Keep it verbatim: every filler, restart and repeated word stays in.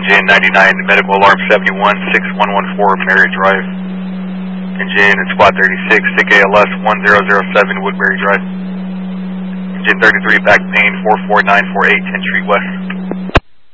Engine ninety-nine, medical alarm seventy-one, six one one four, Mary Drive. Engine and squad thirty-six, sick A L S one zero zero seven, Woodbury Drive. Engine thirty-three, back pain four four nine four eight, tenth Street West.